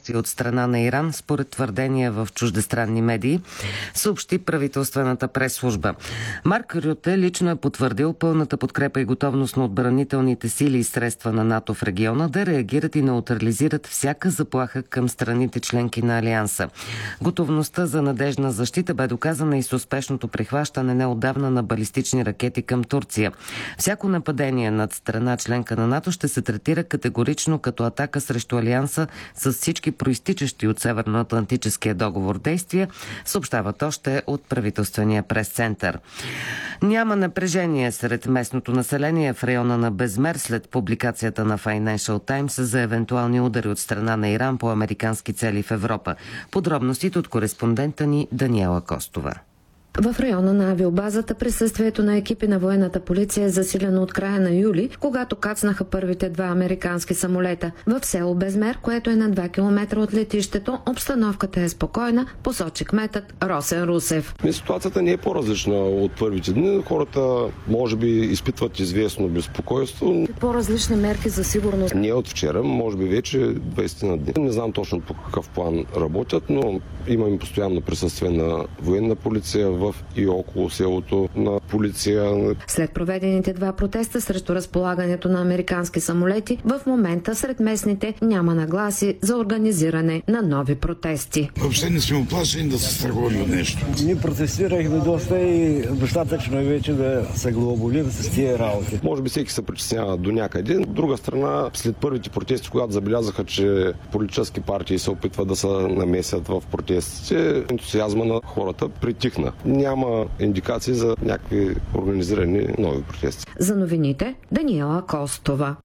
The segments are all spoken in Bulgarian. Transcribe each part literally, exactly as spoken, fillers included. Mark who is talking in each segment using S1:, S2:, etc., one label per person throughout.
S1: действия от страна на Иран, според твърдения в чуждестранни медии, съобщи правителствената пресслужба. Марк Рюте лично е потвърдил пълната подкрепа и готовност на отбранителните сили и средства на НАТО в региона да реагират и неутрализират всяка заплаха към страните членки на Алианса. Готовността за надежна защита бе доказана и с успешното прихващане неотдавна на балистични ракети към Турция. Всяко нападение над страна членка на НАТО ще се третира категорично като атака срещу Алианса с всички проистичащи от Северноатлантическия договор действия, съобщават още от правителствения прес-център. Няма напрежение сред местното население в района на Безмер след публикацията на Financial Times за евентуални удари от страна на Иран по американски цели в Европа. Подробностите от кореспондента ни Даниела Костова.
S2: В района на авиобазата присъствието на екипи на военната полиция е засилено от края на юли, когато кацнаха първите два американски самолета. В село Безмер, което е на два километра от летището, обстановката е спокойна, посочи кметът Росен Русев.
S3: Ситуацията не е по-различна от първите дни. Хората може би изпитват известно безпокойство.
S2: По-различни мерки за сигурност.
S3: Не от вчера, може би вече двайсет на дни. Не знам точно по какъв план работят, но имаме постоянно присъствие на военна полиция в и около селото, на полиция.
S2: След проведените два протеста срещу разполагането на американски самолети, в момента сред местните няма нагласи за организиране на нови протести.
S4: Въобще не сме оплашени да се страхуваме от нещо.
S5: Ние протестирахме доста и достатъчно е вече да се глоболим с тия работи.
S3: Може би всеки се притеснява до някъде. От друга страна, след първите протести, когато забелязаха, че политически партии се опитват да се намесят в протестите, ентусиазма на хората притихна. Няма индикации за някакви организирани нови протести.
S2: За новините Даниела Костова.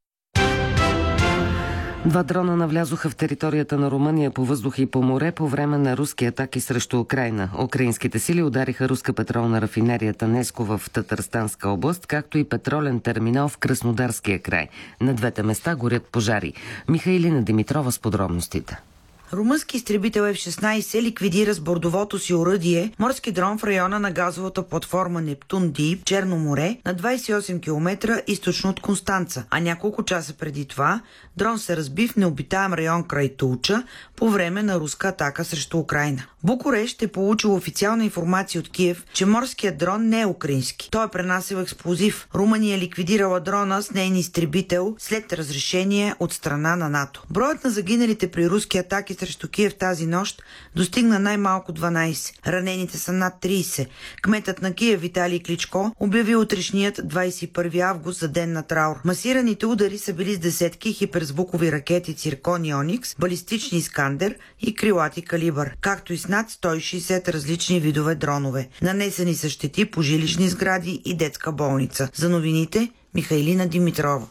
S1: Два дрона навлязоха в територията на Румъния по въздух и по море по време на руски атаки срещу Украйна. Украинските сили удариха руска петролна рафинерия Танеско в Татарстанска област, както и петролен терминал в Краснодарския край. На двете места горят пожари. Михаилина Димитрова с подробностите.
S6: Румънски изтребител Еф шестнайсет ликвидира с бордовото си оръдие морски дрон в района на газовата платформа Нептун Дип, Черно море, на двайсет и осем километра източно от Констанца, а няколко часа преди това дрон се разби в необитаем район край Тулча по време на руска атака срещу Украйна. Букурещ е получил официална информация от Киев, че морският дрон не е украински. Той е пренасил експлозив. Румъния е ликвидирала дрона с нейн изтребител след разрешение от страна на НАТО. Броят на загиналите при руски атаки срещу Киев тази нощ достигна най-малко дванайсет. Ранените са над трийсет. Кметът на Киев Виталий Кличко обяви утрешният двайсет и първи август за ден на траур. Масираните удари са били с десетки хиперзвукови ракети Циркон и Оникс, балистични Искандер и крилати Калибър, както и с над сто и шейсет различни видове дронове. Нанесени са щети по жилищни сгради и детска болница. За новините Михаилина Димитрова.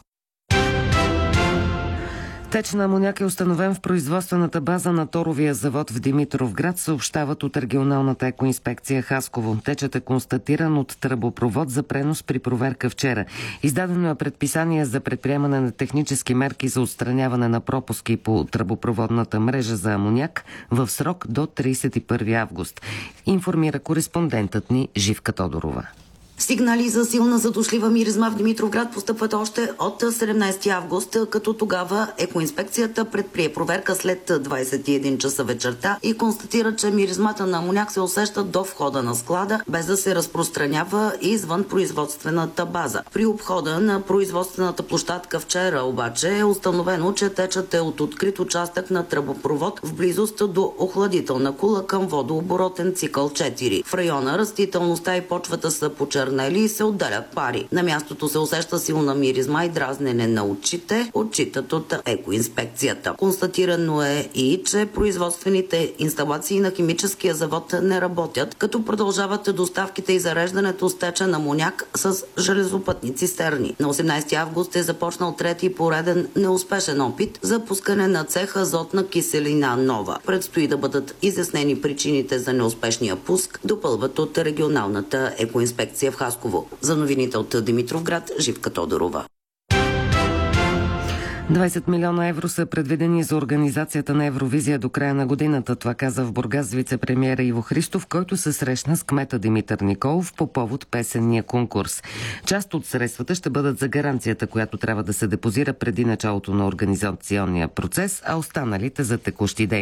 S1: Теч на амоняк е установен в производствената база на торовия завод в Димитровград, съобщават от регионалната екоинспекция Хасково. Течът е констатиран от тръбопровод за пренос при проверка вчера. Издадено е предписание за предприемане на технически мерки за отстраняване на пропуски по тръбопроводната мрежа за амоняк в срок до трийсет и първи август. Информира кореспондентът ни Живка Тодорова.
S7: Сигнали за силна задушлива миризма в Димитровград постъпват още от седемнайсети август, като тогава екоинспекцията предприе проверка след двайсет и един часа вечерта и констатира, че миризмата на амоняк се усеща до входа на склада, без да се разпространява извън производствената база. При обхода на производствената площадка вчера обаче е установено, че течът е от открит участък на тръбопровод в близост до охладителна кула към водооборотен цикъл четири. В района растителността и почвата са почернени и се отделят пари. На мястото се усеща силна миризма и дразнене на очите, отчитат от екоинспекцията. Констатирано е и, че производствените инсталации на химическия завод не работят, като продължават доставките и зареждането с течен амоняк с железопътни цистерни. На осемнайсети август е започнал трети пореден неуспешен опит за пускане на цех азотна киселина нова. Предстои да бъдат изяснени причините за неуспешния пуск, допълват от регионалната екоинспекция в Хасково. За новините от Димитровград, Живка Тодорова.
S1: двайсет милиона евро са предвидени за организацията на Евровизия до края на годината. Това каза в Бургас вице-премиера Иво Христов, който се срещна с кмета Димитър Николов по повод песенния конкурс. Част от средствата ще бъдат за гаранцията, която трябва да се депозира преди началото на организационния процес, а останалите за текущи дейности.